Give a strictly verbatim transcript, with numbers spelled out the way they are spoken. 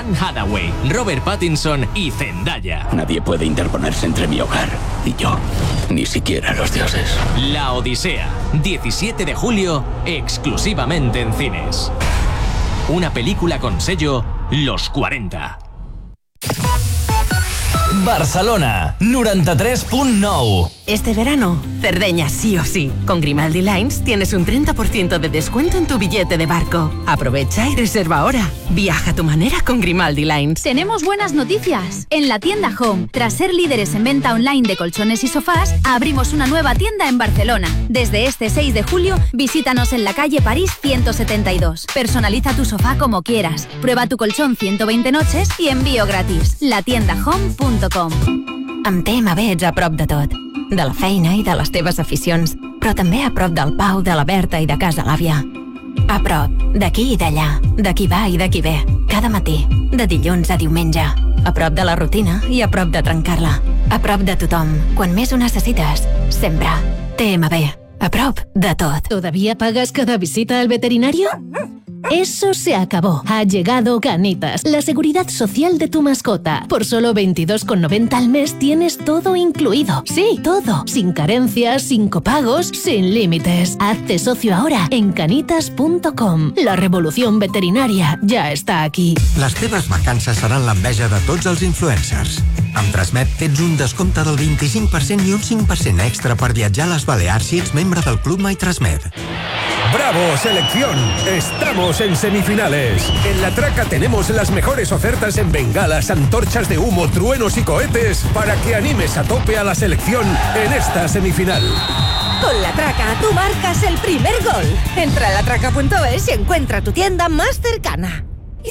Anne Hathaway, Robert Pattinson y Zendaya. Nadie puede interponerse entre mi hogar y yo, ni siquiera los dioses. La Odisea, diecisiete de julio, exclusivamente en cines. Una película con sello Los cuarenta. Barcelona, noranta-tres punto nou. Este verano, Cerdeña sí o sí. Con Grimaldi Lines tienes un treinta por ciento de descuento en tu billete de barco. Aprovecha y reserva ahora. Viaja a tu manera con Grimaldi Lines. Tenemos buenas noticias. En la tienda Home, tras ser líderes en venta online de colchones y sofás, abrimos una nueva tienda en Barcelona. Desde este seis de julio, visítanos en la calle París ciento setenta y dos. Personaliza tu sofá como quieras. Prueba tu colchón ciento veinte noches y envío gratis. la tienda home punto com. Amb T M B ets a prop de tot. De la feina i de les teves aficions, però també a prop del Pau, de la Berta i de casa l'àvia. A prop, d'aquí i d'allà, de qui va i de qui ve, cada matí, de dilluns a diumenge. A prop de la rutina i a prop de trencar-la. A prop de tothom, quan més ho necessites. Sempre. T M B. A prop de tot. ¿Todavía pagas cada visita al veterinario? Eso se acabó. Ha llegado Canitas, la seguridad social de tu mascota. Por solo veintidós con noventa al mes tienes todo incluido. Sí, todo. Sin carencias, sin copagos, sin límites. Hazte socio ahora en canitas punto com. La revolución veterinaria ja està aquí. Les teves vacances seran l'enveja de tots els influencers. Amb Transmet tens un descompte del vint-i-cinc per cent i un cinc per cent extra per viatjar a les Balears si ets membre del Club My Transmet. ¡Bravo, selección! ¡Estamos en semifinales! En La Traca tenemos las mejores ofertas en bengalas, antorchas de humo, truenos y cohetes para que animes a tope a la selección en esta semifinal. Con La Traca tú marcas el primer gol. Entra a la traca punto es y encuentra tu tienda más cercana.